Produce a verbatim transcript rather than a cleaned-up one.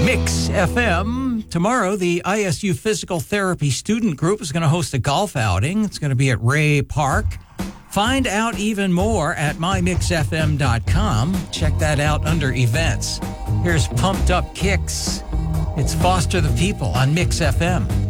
Mix F M. Tomorrow, the I S U Physical Therapy Student Group is going to host a golf outing. It's going to be at Ray Park. Find out even more at my mix f m dot com. Check that out under events. Here's Pumped Up Kicks. It's Foster the People on Mix F M.